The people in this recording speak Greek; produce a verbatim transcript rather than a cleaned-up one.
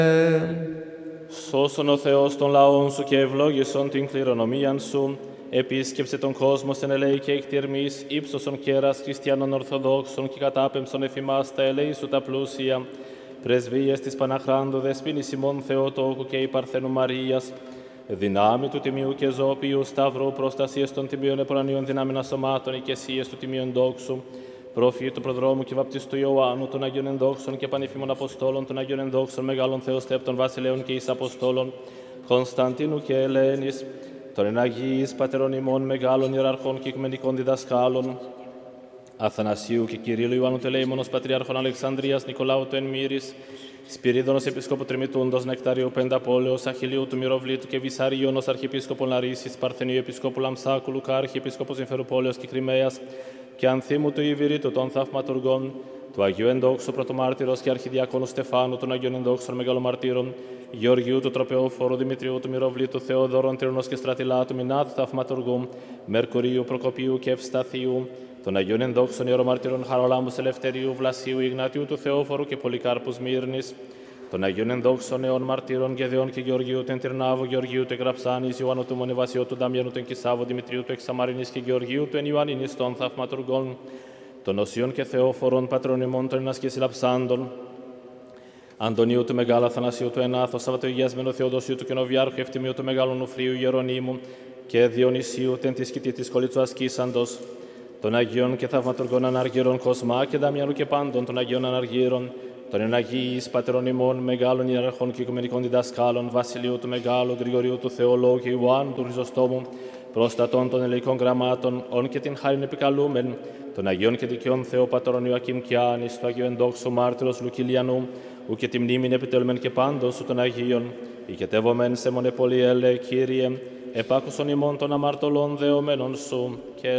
Σώσον ο Θεός των λαών σου και ευλόγησον την κληρονομίαν σου. Επίσκεψε τον κόσμο στην ελέη και εκτιερμής, ύψωσον κέρας χριστιανών Ορθοδόξων και κατάπεμψον εφημάς τα ελέη σου τα πλούσια. Πρεσβείες της Παναχράντου Δεσποίνης ημών Θεοτόκου και η Παρθένου Μαρίας, δυνάμει του Τιμίου και Ζώπιου Σταυρού, προστασίες των Τιμίων Επουρανίων δυνάμενα σωμάτων, οικεσίες του Τιμίων Δόξου, προφήτου Προδρόμου και Βαπτιστού Ιωάννου, των Αγίων Ενδόξων και Πανηφήμων Αποστόλων, των Αγίων Ενδόξων Μεγάλων Θεοστέπτων Βασιλέων και εις Αποστόλων, Κωνσταντίνου και Ελένης, των εναγίης πατερών ημών μεγάλων ιεραρχών και οικουμενικών διδασκάλων, Αθανασίου και Κυρίλλου Ιωάννου Τελεήμονος Πατριάρχων Αλεξανδρίας, Νικολάου του Ενμύρης, Σπυρίδωνος Επισκόπου Τριμητούντος, Νεκταρίου Πενταπόλεως, Αχιλίου του Μυροβλήτου και Βυσαρίωνος Αρχιεπίσκοπου Λαρίσης, Παρθενίου Επισκόπου Λαμσάκου, Λουκά Αρχιεπίσκοπου Συμφερουπόλεως και Κριμαίας και Ανθίμου του Ιβηρήτου των Θαυματουργών, του Αγίου Ενδόξου Πρωτομάρτυρος και Αρχιδιακόνου Στεφάνου, των Αγίων Ενδόξων Μεγαλομαρτύρων, Γεωργίου του Τροπεόφορου, Δημητρίου του Μυροβλήτου, Θεόδωρων Τυρνός και Στρατιλάτου, Μινάτου Θαυματουργού, Μερκουρίου, Προκοπίου και Ευσταθίου, των Αγίων Ενδόξων Ιερομαρτύρων Χαρολάμπους Ελευθερίου, Βλασίου, Ιγνατίου του Θεόφορου και Πολυκάρπου Μύρνης, των Αγίων Ενδόξων Νεών Μαρτύρων Γεδεών και Γεωργίου του Εντυρνάβου, Γεωργίου του Εγγραψάνης, Ιωάννου του Μονεβασίου του Νταμιανού του Εγκισάβου, Δημητρίου του Εξαμαρινής και Γεωργίου του Ενιωαννίνης των Θαυματουργών, των Οσίων και Θεόφορων Πατρών ημών των Ενασκής Λαψάντων, Αντωνίου του Μεγάλου Αθανασίου του Ενάθου, Σαββατογιασμένου Θεοδοσίου του Κενοβιάρχου, Ευτιμίου του Μεγάλου Νουφρίου Ιερονίμου και Διονυσίου τεν τη σκητή της Κολίτσου Ασκήσαντος, των Αγίων και Θαυματουργών Αναργύρων Κοσμά και Δαμιανού και πάντων των Αγίων Αναργύρων, των εναγίης πατερών ημών, μεγάλων ιεραρχών και οικουμενικών διδασκάλων, Βασιλείου του Μεγάλου, Γρηγορίου του Θεολόγου και Ιωάννου του Χρυσοστόμου, προστατών των ελεικών γραμμάτων, όν και την χάριν επικαλούμεν, των Αγίων και δικαιών Θεοπατρών Ιωακήμ και Άνης, του Αγίου Ενδόξου Μάρτυρος Λουκυλιανού, ου και τη μνήμην επιτελούμεν και πάντων σου των Αγίων, οικετεύομεν σε μονεπολιέλε, Κύριε, επάκουσον ημών των αμαρτωλών δεωμένων σου και